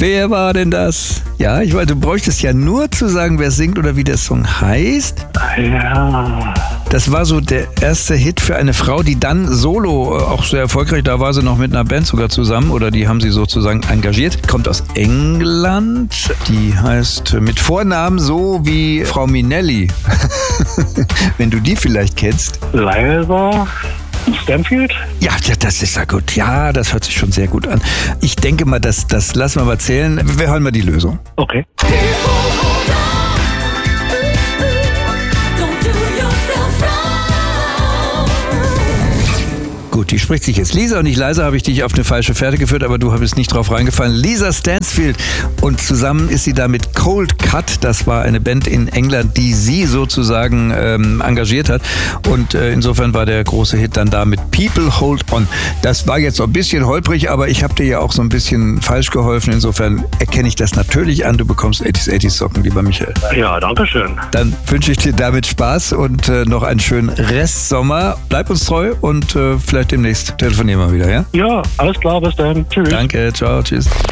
Wer war denn das? Ja, du bräuchtest ja nur zu sagen, wer singt oder wie der Song heißt. Ja. Das war so der erste Hit für eine Frau, die dann solo auch sehr erfolgreich, da war sie noch mit einer Band sogar zusammen oder die haben sie sozusagen engagiert. Kommt aus England, die heißt mit Vornamen so wie Frau Minnelli. Wenn du die vielleicht kennst. Liza Stanfield? Ja, das ist ja gut. Ja, das hört sich schon sehr gut an. Ich denke mal, das lassen wir mal zählen. Wir hören mal die Lösung. Okay. Gut, die spricht sich jetzt Lisa und nicht Liza, habe ich dich auf eine falsche Fährte geführt, aber du bist nicht drauf reingefallen. Lisa Stansfield und zusammen ist sie da mit Cold Cut, das war eine Band in England, die sie sozusagen engagiert hat und insofern war der große Hit dann da mit People Hold On. Das war jetzt so ein bisschen holprig, aber ich habe dir ja auch so ein bisschen falsch geholfen, insofern erkenne ich das natürlich an, du bekommst 80s Socken, lieber Michael. Ja, danke schön. Dann wünsche ich dir damit Spaß und noch einen schönen Restsommer. Bleib uns treu und vielleicht demnächst telefonieren wir wieder, ja? Ja, alles klar, bis dann. Tschüss. Danke, ciao, tschüss.